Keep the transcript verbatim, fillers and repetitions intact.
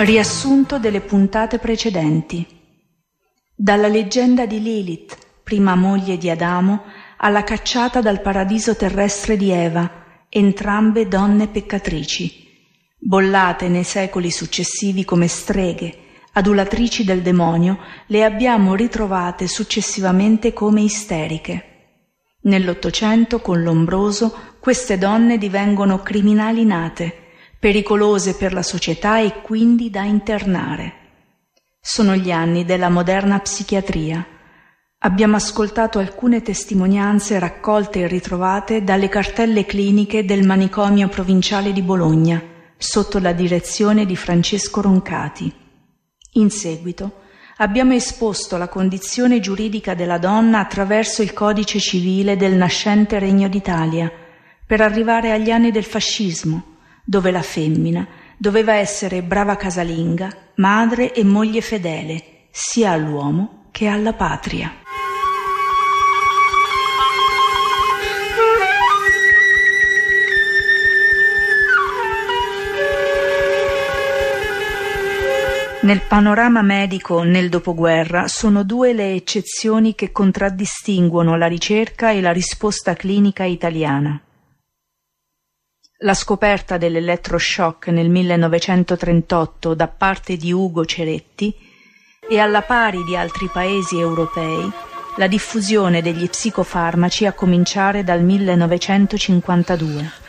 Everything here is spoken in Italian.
Riassunto delle puntate precedenti. Dalla leggenda di Lilith, prima moglie di Adamo, alla cacciata dal paradiso terrestre di Eva, entrambe donne peccatrici, bollate nei secoli successivi come streghe, adulatrici del demonio, le abbiamo ritrovate successivamente come isteriche. Nell'Ottocento, con Lombroso, queste donne divengono criminali nate, pericolose per la società e quindi da internare. Sono gli anni della moderna psichiatria. Abbiamo ascoltato alcune testimonianze raccolte e ritrovate dalle cartelle cliniche del manicomio provinciale di Bologna, sotto la direzione di Francesco Roncati. In seguito abbiamo esposto la condizione giuridica della donna attraverso il codice civile del nascente Regno d'Italia, per arrivare agli anni del fascismo, dove la femmina doveva essere brava casalinga, madre e moglie fedele, sia all'uomo che alla patria. Nel panorama medico nel dopoguerra sono due le eccezioni che contraddistinguono la ricerca e la risposta clinica italiana. La scoperta dell'elettroshock nel millenovecentotrentotto da parte di Ugo Ceretti e, alla pari di altri paesi europei, la diffusione degli psicofarmaci a cominciare dal millenovecentocinquantadue.